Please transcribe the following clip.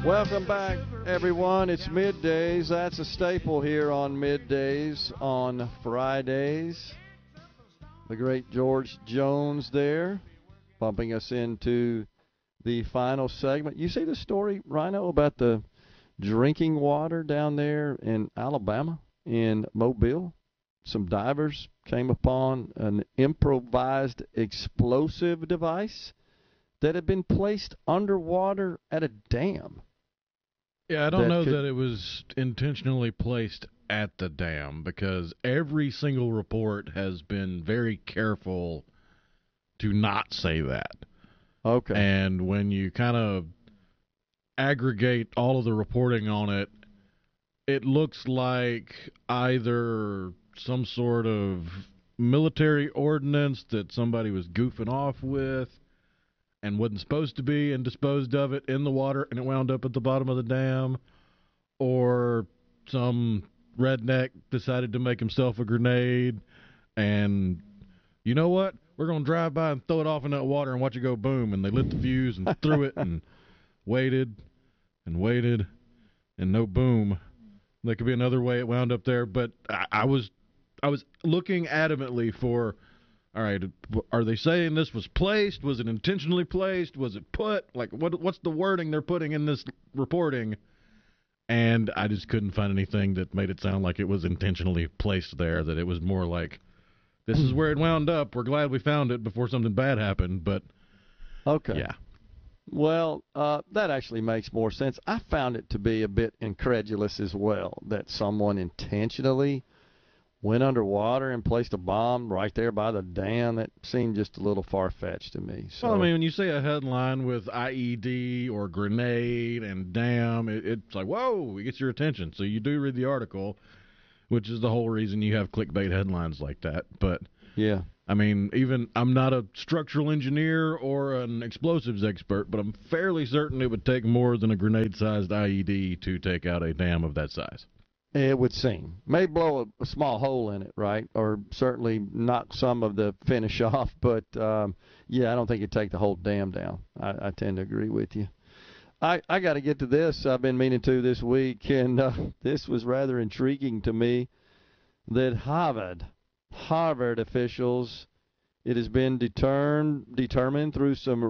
Welcome back, everyone. It's Middays. That's a staple here on Middays on Fridays. The great George Jones there, bumping us into the final segment. You see the story, Rhino, about the drinking water down there in Alabama, in Mobile? Some divers came upon an improvised explosive device that had been placed underwater at a dam. Yeah, I don't know that it was intentionally placed at the dam, because every single report has been very careful to not say that. Okay. And when you kind of aggregate all of the reporting on it, it looks like either some sort of military ordinance that somebody was goofing off with and wasn't supposed to be, and disposed of it in the water, and it wound up at the bottom of the dam, or some redneck decided to make himself a grenade, and you know what? We're going to drive by and throw it off in that water and watch it go boom, and they lit the fuse and threw it and waited and waited, and no boom. There could be another way it wound up there, but I was looking adamantly for, all right, are they saying this was placed? Was it intentionally placed? Was it put? Like, what's the wording they're putting in this reporting? And I just couldn't find anything that made it sound like it was intentionally placed there, that it was more like, this is where it wound up. We're glad we found it before something bad happened, but okay. Yeah. Well, that actually makes more sense. I found it to be a bit incredulous as well, that someone intentionally went underwater and placed a bomb right there by the dam. That seemed just a little far-fetched to me. So, well, I mean, when you say a headline with IED or grenade and dam, it's like, whoa, it gets your attention. So you do read the article, which is the whole reason you have clickbait headlines like that. But, yeah. I mean, even I'm not a structural engineer or an explosives expert, but I'm fairly certain it would take more than a grenade-sized IED to take out a dam of that size. It would seem. May blow a small hole in it, right? Or certainly knock some of the finish off. But, yeah, I don't think it'd take the whole dam down. I tend to agree with you. I got to get to this. I've been meaning to this week, and this was rather intriguing to me, that Harvard officials, it has been determined through some